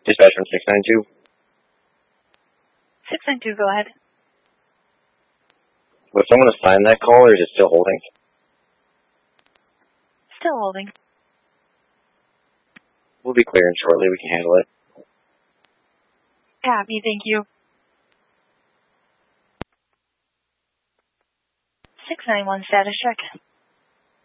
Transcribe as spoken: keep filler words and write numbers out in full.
Dispatch from six nine two. six nine two, go ahead. Was someone assigned that call, or is it still holding? Still holding. We'll be clearing shortly. We can handle it. Copy, thank you. six nine one status check.